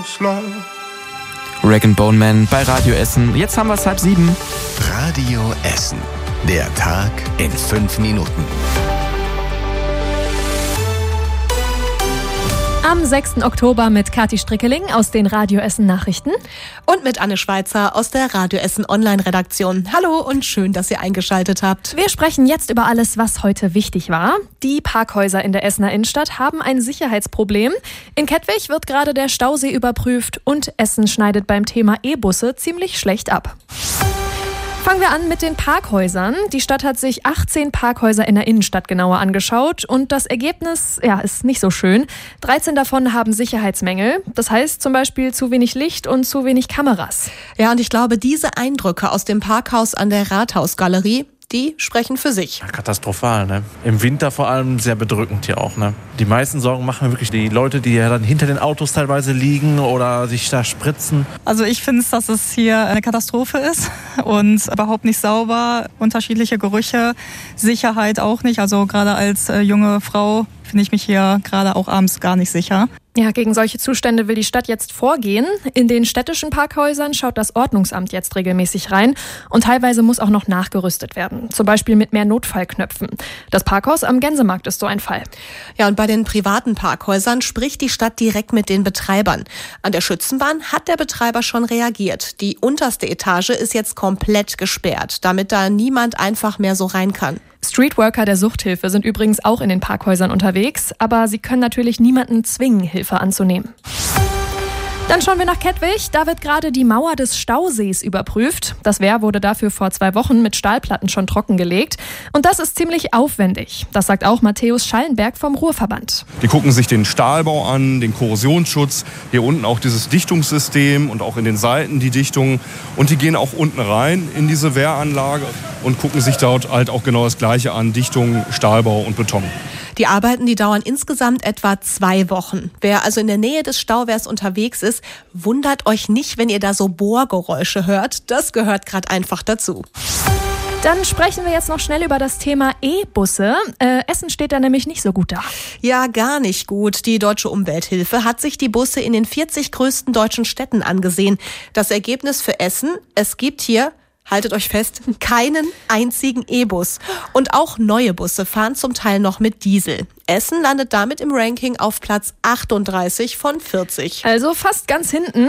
Rag & Bone Man bei Radio Essen. Jetzt haben wir es 6:30. Radio Essen. Der Tag in 5 Minuten. Am 6. Oktober mit Kathi Strickeling aus den Radio Essen Nachrichten. Und mit Anne Schweizer aus der Radio Essen Online-Redaktion. Hallo und schön, dass ihr eingeschaltet habt. Wir sprechen jetzt über alles, was heute wichtig war. Die Parkhäuser in der Essener Innenstadt haben ein Sicherheitsproblem. In Kettwig wird gerade der Stausee überprüft und Essen schneidet beim Thema E-Busse ziemlich schlecht ab. Fangen wir an mit den Parkhäusern. Die Stadt hat sich 18 Parkhäuser in der Innenstadt genauer angeschaut und das Ergebnis, ist nicht so schön. 13 davon haben Sicherheitsmängel. Das heißt zum Beispiel zu wenig Licht und zu wenig Kameras. Ja, und ich glaube, diese Eindrücke aus dem Parkhaus an der Rathausgalerie, die sprechen für sich. Ja, katastrophal, ne? Im Winter vor allem sehr bedrückend hier auch, ne? Die meisten Sorgen machen wirklich die Leute, die ja dann hinter den Autos teilweise liegen oder sich da spritzen. Also ich finde es, dass es hier eine Katastrophe ist und überhaupt nicht sauber, unterschiedliche Gerüche, Sicherheit auch nicht. Also gerade als junge Frau finde ich mich hier gerade auch abends gar nicht sicher. Ja, gegen solche Zustände will die Stadt jetzt vorgehen. In den städtischen Parkhäusern schaut das Ordnungsamt jetzt regelmäßig rein und teilweise muss auch noch nachgerüstet werden. Zum Beispiel mit mehr Notfallknöpfen. Das Parkhaus am Gänsemarkt ist so ein Fall. Ja, und bei den privaten Parkhäusern spricht die Stadt direkt mit den Betreibern. An der Schützenbahn hat der Betreiber schon reagiert. Die unterste Etage ist jetzt komplett gesperrt, damit da niemand einfach mehr so rein kann. Streetworker der Suchthilfe sind übrigens auch in den Parkhäusern unterwegs, aber sie können natürlich niemanden zwingen, Hilfe anzunehmen. Dann schauen wir nach Kettwig. Da wird gerade die Mauer des Stausees überprüft. Das Wehr wurde dafür vor 2 Wochen mit Stahlplatten schon trockengelegt. Und das ist ziemlich aufwendig. Das sagt auch Matthäus Schallenberg vom Ruhrverband. Die gucken sich den Stahlbau an, den Korrosionsschutz, hier unten auch dieses Dichtungssystem und auch in den Seiten die Dichtungen. Und die gehen auch unten rein in diese Wehranlage und gucken sich dort halt auch genau das Gleiche an, Dichtung, Stahlbau und Beton. Die Arbeiten, die dauern insgesamt etwa 2 Wochen. Wer also in der Nähe des Stauwehrs unterwegs ist, wundert euch nicht, wenn ihr da so Bohrgeräusche hört. Das gehört gerade einfach dazu. Dann sprechen wir jetzt noch schnell über das Thema E-Busse. Essen steht da nämlich nicht so gut da. Ja, gar nicht gut. Die Deutsche Umwelthilfe hat sich die Busse in den 40 größten deutschen Städten angesehen. Das Ergebnis für Essen: Es gibt hier, haltet euch fest, keinen einzigen E-Bus. Und auch neue Busse fahren zum Teil noch mit Diesel. Essen landet damit im Ranking auf Platz 38 von 40. Also fast ganz hinten.